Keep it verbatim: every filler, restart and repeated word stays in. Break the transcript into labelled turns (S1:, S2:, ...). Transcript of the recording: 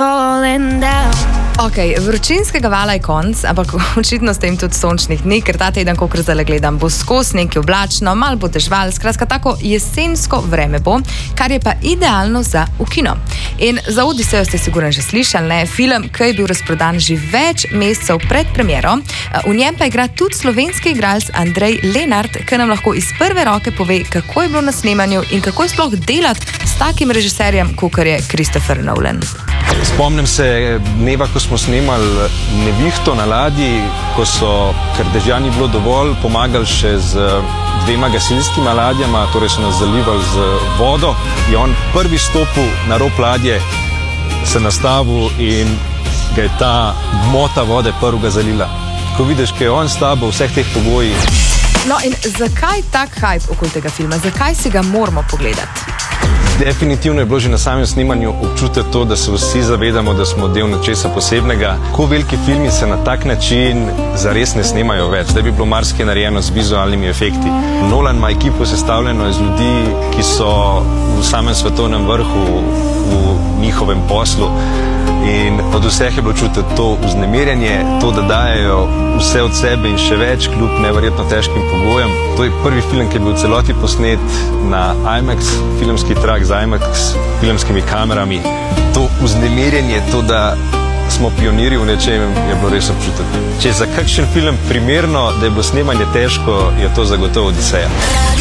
S1: falling down.
S2: Ok, vročinskega vala je konc, ampak očitno ste jim tudi sončnih dni, ker ta teden, kolikor zdaj gledam, bo skos nekaj oblačno, malo bo dežval, skratka tako jesensko vreme bo, kar je pa idealno za v kino. In za Odisejo ste sigurno že slišali, ne? Film, ki je bil razprodan že več mesecev pred premiero, v njem pa igra tudi slovenski igralec Andrej Lenart, ki nam lahko iz prve roke pove, kako je bilo na snemanju in kako je sploh delati s takim režiserjem, kakor je Christopher Nolan.
S3: Spomnim se dneva, ko smo snemali Nevihto na ladji, ko so, ker dežja ni bilo dovolj, pomagali še z dvema gasilskima ladjama, torej so nas zalivali z vodo. Je on prvi stopil na rob ladje, se nastavil in ga je ta gmota vode prvega zalila. Ko vidiš, kaj je on s tabo v vseh teh pogojih.
S2: No in zakaj tak hype okoli tega filma? Zakaj si ga moramo pogledati?
S3: Definitivno je bilo že na samem snemanju občutek to, da se vsi zavedamo, da smo del nečesa posebnega. Ko veliki filmi se na tak način zares ne snemajo več, da bi bilo marsikaj narejeno z vizualnimi efekti. Nolan ima ekipo sestavljeno iz ljudi, ki so v samem svetovnem vrhu v njihovem poslu. In od vseh je bilo čutiti to vznemirjenje, to, da dajejo vse od sebe in še več, kljub neverjetno težkim pogojem. To je prvi film, ki je bil v celoti posnet na IMAX, filmski trak z IMAX filmskimi kamerami. To vznemirjenje, to, da smo pionirji v nečem, je bilo res občutiti. Če je za kakšen film primerno, da je bilo snemanje težko, je to zagotovo Odiseja.